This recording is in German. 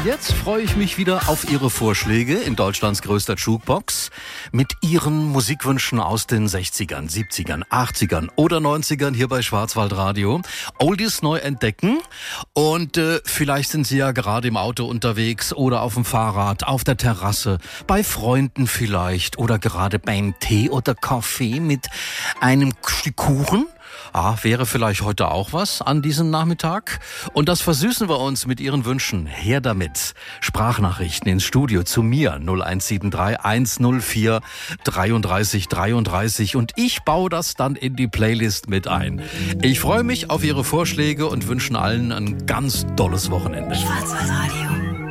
jetzt freue ich mich wieder auf Ihre Vorschläge in Deutschlands größter Jukebox mit Ihren Musikwünschen aus den 60ern, 70ern, 80ern oder 90ern hier bei Schwarzwaldradio. Oldies neu entdecken und vielleicht sind Sie ja gerade im Auto unterwegs oder auf dem Fahrrad, auf der Terrasse, bei Freunden vielleicht oder gerade beim Tee oder Kaffee mit einem Stück Kuchen. Wäre vielleicht heute auch was an diesem Nachmittag. Und das versüßen wir uns mit Ihren Wünschen. Her damit. Sprachnachrichten ins Studio zu mir 0173 104 33 33 und ich baue das dann in die Playlist mit ein. Ich freue mich auf Ihre Vorschläge und wünsche allen ein ganz tolles Wochenende. Schwarzwaldradio.